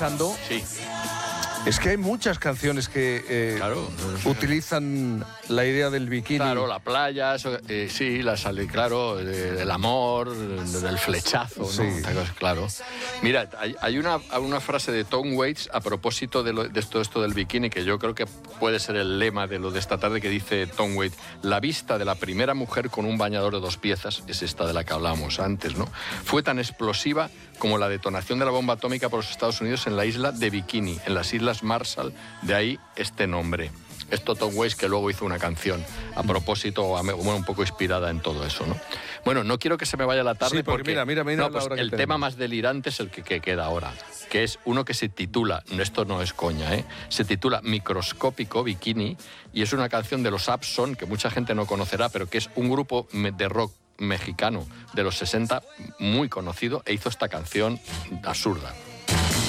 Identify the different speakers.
Speaker 1: Sí.
Speaker 2: Es que hay muchas canciones que
Speaker 1: Claro.
Speaker 2: utilizan la idea del bikini.
Speaker 1: Claro, la playa, eso, sí, claro, el amor, del flechazo, ¿no?
Speaker 2: Sí.
Speaker 1: Claro. Mira, hay una frase de Tom Waits a propósito de todo esto del bikini, que yo creo que puede ser el lema de lo de esta tarde, que dice Tom Waits: la vista de la primera mujer con un bañador de 2 piezas, es esta de la que hablábamos antes, ¿no? Fue tan explosiva como la detonación de la bomba atómica por los Estados Unidos en la isla de Bikini, en las Islas Marshall, de ahí este nombre. Esto Tom Waits, que luego hizo una canción a propósito, bueno, un poco inspirada en todo eso, ¿no? Bueno, no quiero que se me vaya la tarde,
Speaker 2: Sí, porque mira
Speaker 1: no,
Speaker 2: la
Speaker 1: pues
Speaker 2: hora que
Speaker 1: el tema
Speaker 2: tenemos.
Speaker 1: más delirante es el que queda ahora, que es uno que se titula, esto no es coña, se titula Microscópico Bikini, y es una canción de los Abson, que mucha gente no conocerá, pero que es un grupo de rock mexicano de los 60 muy conocido, e hizo esta canción absurda.